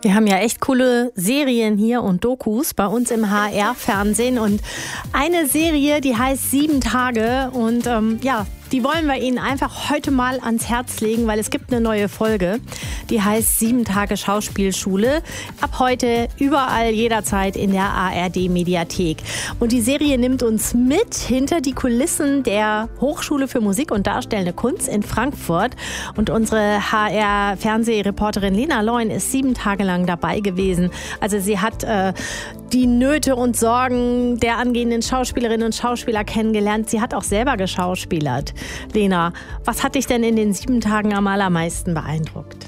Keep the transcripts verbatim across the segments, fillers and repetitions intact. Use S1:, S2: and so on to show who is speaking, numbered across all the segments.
S1: Wir haben ja echt coole Serien hier und Dokus bei uns im H R-Fernsehen und eine Serie, die heißt Sieben Tage und ähm, ja, die wollen wir Ihnen einfach heute mal ans Herz legen, weil es gibt eine neue Folge, die heißt Sieben Tage Schauspielschule. Ab heute überall, jederzeit in der A R D-Mediathek. Und die Serie nimmt uns mit hinter die Kulissen der Hochschule für Musik und Darstellende Kunst in Frankfurt. Und unsere H R-Fernsehreporterin Lena Leun ist sieben Tage lang dabei gewesen. Also sie hat äh, die Nöte und Sorgen der angehenden Schauspielerinnen und Schauspieler kennengelernt. Sie hat auch selber geschauspielert. Lena, was hat dich denn in den sieben Tagen am allermeisten beeindruckt?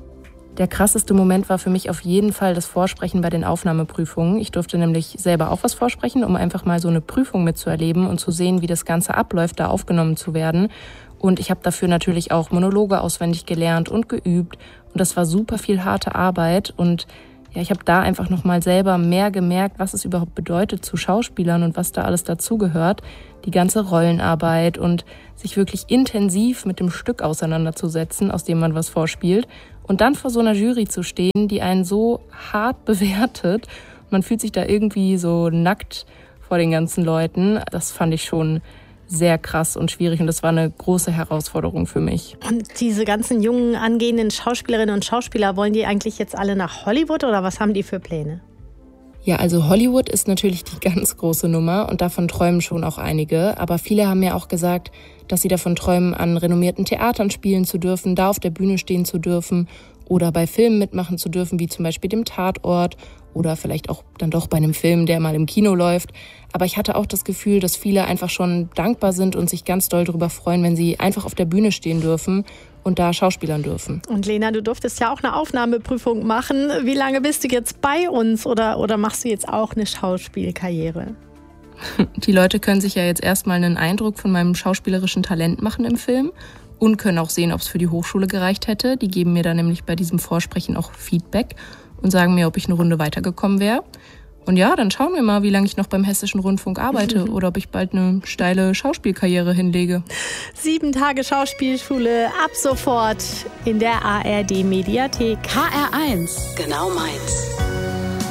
S2: Der krasseste Moment war für mich auf jeden Fall das Vorsprechen bei den Aufnahmeprüfungen. Ich durfte nämlich selber auch was vorsprechen, um einfach mal so eine Prüfung mitzuerleben und zu sehen, wie das Ganze abläuft, da aufgenommen zu werden. Und ich habe dafür natürlich auch Monologe auswendig gelernt und geübt. Und das war super viel harte Arbeit. Und ja, ich habe da einfach nochmal selber mehr gemerkt, was es überhaupt bedeutet zu Schauspielern und was da alles dazugehört. Die ganze Rollenarbeit und sich wirklich intensiv mit dem Stück auseinanderzusetzen, aus dem man was vorspielt. Und dann vor so einer Jury zu stehen, die einen so hart bewertet. Man fühlt sich da irgendwie so nackt vor den ganzen Leuten. Das fand ich schon sehr krass und schwierig und das war eine große Herausforderung für mich.
S1: Und diese ganzen jungen, angehenden Schauspielerinnen und Schauspieler, wollen die eigentlich jetzt alle nach Hollywood oder was haben die für Pläne?
S2: Ja, also Hollywood ist natürlich die ganz große Nummer und davon träumen schon auch einige. Aber viele haben mir auch gesagt, dass sie davon träumen, an renommierten Theatern spielen zu dürfen, da auf der Bühne stehen zu dürfen oder bei Filmen mitmachen zu dürfen, wie zum Beispiel dem Tatort oder vielleicht auch dann doch bei einem Film, der mal im Kino läuft. Aber ich hatte auch das Gefühl, dass viele einfach schon dankbar sind und sich ganz doll darüber freuen, wenn sie einfach auf der Bühne stehen dürfen und da schauspielern dürfen.
S1: Und Lena, du durftest ja auch eine Aufnahmeprüfung machen. Wie lange bist du jetzt bei uns oder, oder machst du jetzt auch eine Schauspielkarriere?
S2: Die Leute können sich ja jetzt erstmal einen Eindruck von meinem schauspielerischen Talent machen im Film und können auch sehen, ob es für die Hochschule gereicht hätte. Die geben mir dann nämlich bei diesem Vorsprechen auch Feedback und sagen mir, ob ich eine Runde weitergekommen wäre. Und ja, dann schauen wir mal, wie lange ich noch beim Hessischen Rundfunk arbeite oder ob ich bald eine steile Schauspielkarriere hinlege.
S1: Sieben Tage Schauspielschule ab sofort in der A R D-Mediathek.
S3: H R eins. Genau meins.